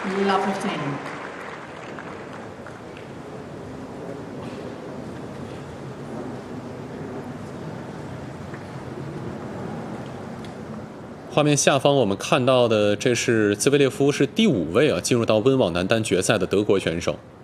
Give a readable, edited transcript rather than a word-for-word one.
La Porteni. 画面下方我们看到的，这是兹维列夫是第5位啊，进入到温网男单决赛的德国选手。